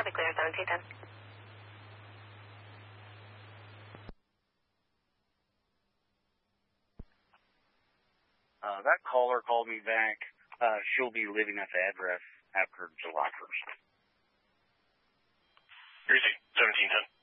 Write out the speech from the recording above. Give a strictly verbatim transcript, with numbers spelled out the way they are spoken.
Traffic clear, seventeen ten. Uh, that caller called me back. Uh, she'll be living at the address after July first. Easy, seventeen ten.